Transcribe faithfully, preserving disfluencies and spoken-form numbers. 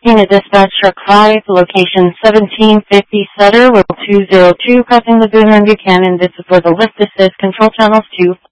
Unit Dispatch Truck five, location seventeen fifty Sutter, with two zero two crossing Lagoon and Buchanan. This is for the lift assist control channels two.